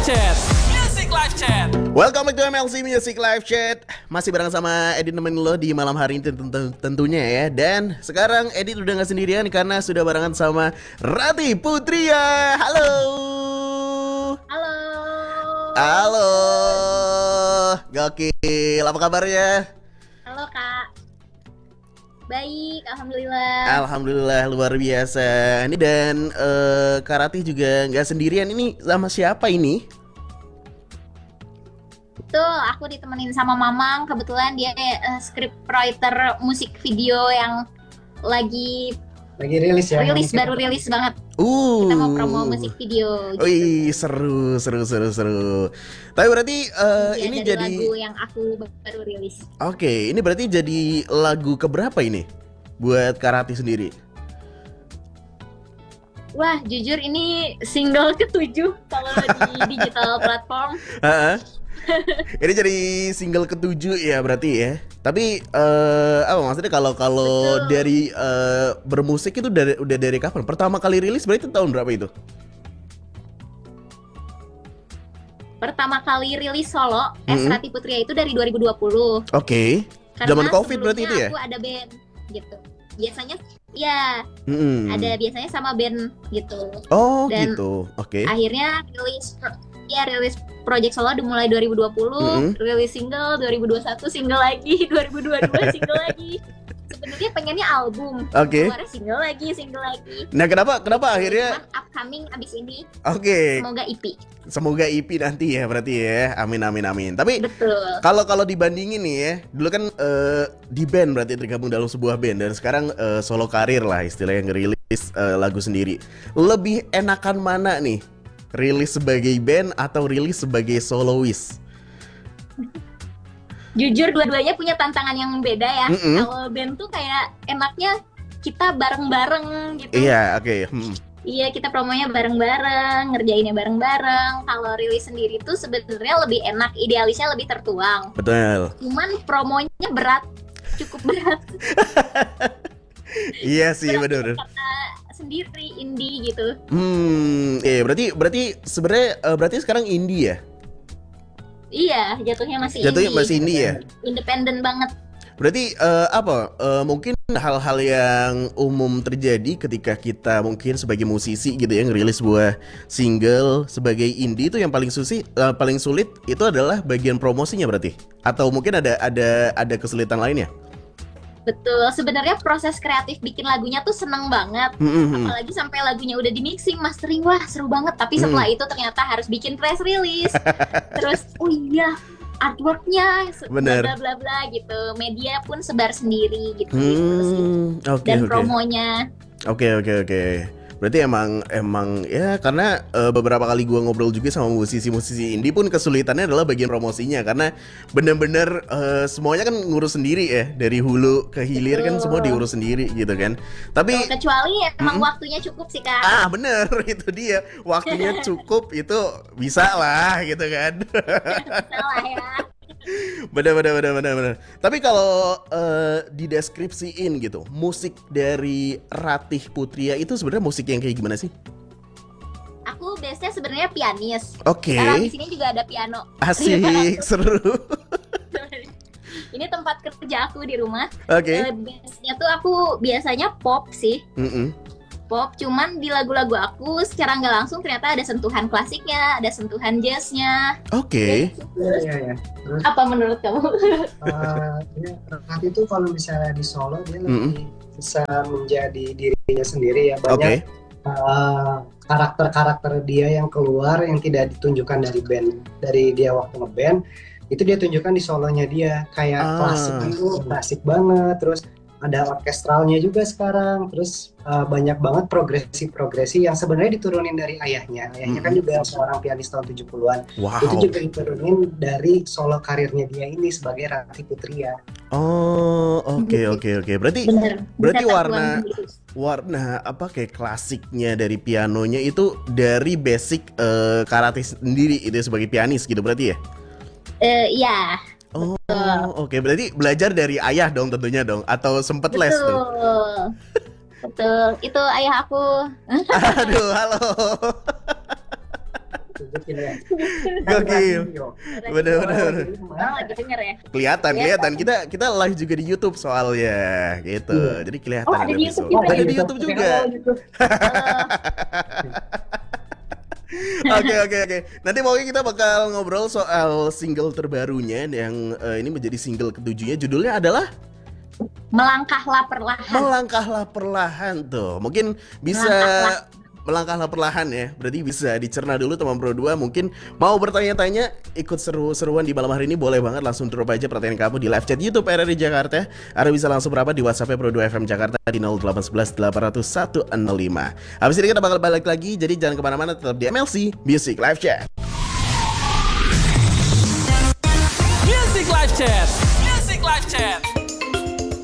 Chat. Music Live Chat. Welcome back to MLC Music Live Chat. Masih bareng sama Edit nemenin lo di malam hari ini tentunya ya. Dan sekarang Edit udah gak sendirian karena sudah barengan sama Rati Putria. Halo. Halo. Halo. Gokil, apa kabarnya? Halo Kak. Baik, alhamdulillah. Alhamdulillah, luar biasa. Ini dan Kak Rati juga gak sendirian. Ini sama siapa ini? Betul, aku ditemenin sama Mamang. Kebetulan dia scriptwriter musik video yang lagi rilis ya. baru rilis banget. Kita mau promo musik video gitu. Wih, seru. Tapi berarti ini jadi lagu yang aku baru rilis. Oke, ini berarti jadi lagu keberapa ini buat Kak Rati sendiri? Wah, jujur ini single ke-7 kalau di digital platform. Ini jadi single ke-7 ya berarti ya. Tapi apa maksudnya kalau dari bermusik itu udah dari kapan? Pertama kali rilis berarti tahun berapa itu? Pertama kali rilis solo Rati Putria itu dari 2020. Oke. Zaman Covid berarti itu ya? Aku ada band gitu. Biasanya ya ada biasanya sama band gitu. Oh, dan gitu. Oke. Akhirnya rilis project solo dimulai 2020, rilis single 2021, single lagi 2022, single lagi. Sebenarnya pengennya album, keluar single lagi. Nah, kenapa akhirnya upcoming abis ini? Oke. Semoga EP nanti ya berarti ya. Amin. Tapi betul. Kalau dibandingin nih ya, dulu kan di band berarti tergabung dalam sebuah band dan sekarang solo karir lah istilahnya ngerilis lagu sendiri. Lebih enakan mana nih? Rilis sebagai band atau rilis sebagai soloist? Jujur dua-duanya punya tantangan yang beda ya. Kalau band tuh kayak enaknya kita bareng-bareng gitu. Iya, oke. Iya, kita promonya bareng-bareng, ngerjainnya bareng-bareng. Kalau rilis sendiri tuh sebenarnya lebih enak, idealisnya lebih tertuang. Betul. Cuman promonya berat, cukup berat. Iya sih, benar. Sendiri indie gitu. Iya, berarti sebenarnya berarti sekarang indie ya? Iya, jatuhnya masih indie ya? Independen banget. Berarti mungkin hal-hal yang umum terjadi ketika kita mungkin sebagai musisi gitu ya ngerilis sebuah single sebagai indie itu yang paling sulit itu adalah bagian promosinya berarti? Atau mungkin ada kesulitan lainnya? Betul, sebenarnya proses kreatif bikin lagunya tuh seneng banget. Apalagi sampai lagunya udah di mixing, mastering, wah seru banget. Tapi setelah itu ternyata harus bikin press release. Terus, oh iya, artworknya, bla bla bla gitu. Media pun sebar sendiri gitu. Dan promonya. Oke. Berarti emang ya karena beberapa kali gua ngobrol juga sama musisi-musisi indie pun kesulitannya adalah bagian promosinya karena bener-bener semuanya kan ngurus sendiri ya dari hulu ke hilir. Kan semua diurus sendiri gitu kan. Tapi kecuali emang waktunya cukup sih Kak. Bener itu dia, waktunya cukup itu bisa lah gitu kan. Bisa lah ya. Bener. Tapi kalau dideskripsiin gitu, musik dari Ratih Putria itu sebenarnya musik yang kayak gimana sih? Aku biasanya sebenarnya pianis. Oke. Karena di sini juga ada piano. Asik, seru. Ini tempat kerja aku di rumah. Oke. Biasanya tuh aku biasanya pop sih. Pop, cuman di lagu-lagu aku secara nggak langsung ternyata ada sentuhan klasiknya, ada sentuhan jazznya. Oke. Iya. Apa menurut kamu? Nanti itu kalau misalnya di solo dia lebih bisa menjadi dirinya sendiri ya, banyak karakter-karakter dia yang keluar yang tidak ditunjukkan dari band, dari dia waktu ngeband itu dia tunjukkan di solonya dia kayak klasik banget, terus ada orkestralnya juga sekarang, terus banyak banget progresi yang sebenarnya diturunin dari ayahnya kan juga seorang pianis tahun 70-an. Itu juga diturunin dari solo karirnya dia ini sebagai Rati Putria. Oke. Berarti warna apa kayak klasiknya dari pianonya itu dari basic karate sendiri itu sebagai pianis gitu berarti ya? Iya. Oke. Berarti belajar dari ayah dong tentunya dong, atau sempet les tuh? Betul, itu ayah aku. Aduh, halo. gokil ya. Gokil. Bener-bener. Orang lagi denger ya. Kelihatan kita live juga di YouTube soalnya gitu. Jadi kelihatan Oh, ada di episode. YouTube juga. Ada di YouTube juga. Oke. Nanti pokoknya kita bakal ngobrol soal single terbarunya yang ini menjadi single ketujuhnya. Judulnya adalah Melangkahlah perlahan. Melangkahlah Perlahan tuh. Mungkin bisa melangkahlah perlahan ya. Berarti bisa dicerna dulu teman Pro 2. Mungkin mau bertanya-tanya, ikut seru-seruan di malam hari ini, boleh banget langsung drop aja pertanyaan kamu di live chat YouTube RRI Jakarta. Atau bisa langsung berapa di WhatsApp Pro 2 FM Jakarta di 0811 800 105. Habis ini kita bakal balik lagi, jadi jangan kemana-mana, tetap di MLC Music Live Chat. Music Live Chat. Music Live Chat.